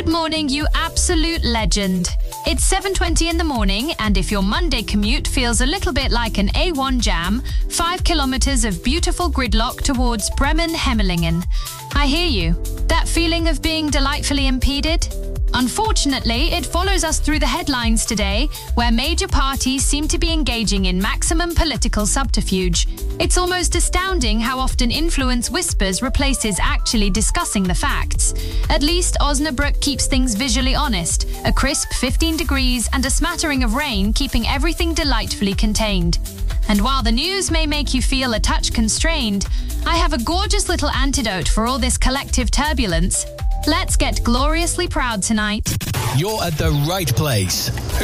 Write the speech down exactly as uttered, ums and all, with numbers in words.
Good morning, you absolute legend. It's seven twenty in the morning, and if your Monday commute feels a little bit like an A one jam, five kilometers of beautiful gridlock towards Bremen-Hemmelingen. I hear you. That feeling of being delightfully impeded? Unfortunately, it follows us through the headlines today, where major parties seem to be engaging in maximum political subterfuge. It's almost astounding how often influence whispers replaces actually discussing the facts. At least Osnabrück keeps things visually honest, a crisp fifteen degrees and a smattering of rain keeping everything delightfully contained. And while the news may make you feel a touch constrained, I have a gorgeous little antidote for all this collective turbulence. Let's get gloriously proud tonight. You're at the right place.